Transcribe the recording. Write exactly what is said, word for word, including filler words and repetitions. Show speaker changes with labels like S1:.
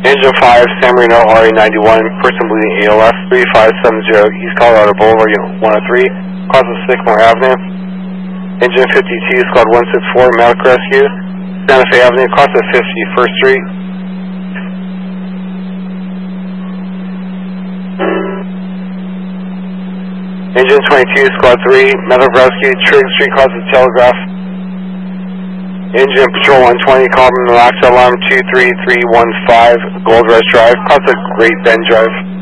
S1: Engine five, San Marino R A ninety-one, person bleeding A L F, three five seven zero, East Colorado Boulevard, Unit one oh three, cause of Sycamore Avenue. Engine fifty-two, Squad one sixty-four, Medical Rescue, Santa Fe Avenue, cause of fifty-first Street. Engine twenty-two, Squad three, Medical Rescue, Trigg Street, cause of Telegraph. Engine Patrol one twenty, call from the Relax Alarm two three three one five, Gold Rush Drive, cause of Great Bend Drive.